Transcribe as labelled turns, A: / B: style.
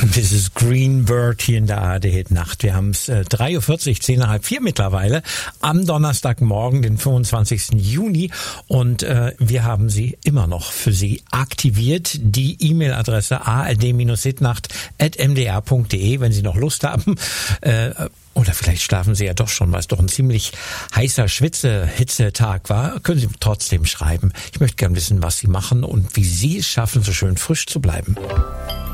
A: Mrs. Greenbird hier in der ARD-Hit-Nacht. Wir haben es 3.40 Uhr, 3:10 mittlerweile, am Donnerstagmorgen, den 25. Juni. Und wir haben sie immer noch für Sie aktiviert. Die E-Mail-Adresse ard-hitnacht@mdr.de, wenn Sie noch Lust haben. Oder vielleicht schlafen Sie ja doch schon, weil es doch ein ziemlich heißer Hitzetag war. Können Sie trotzdem schreiben. Ich möchte gerne wissen, was Sie machen und wie Sie es schaffen, so schön frisch zu bleiben.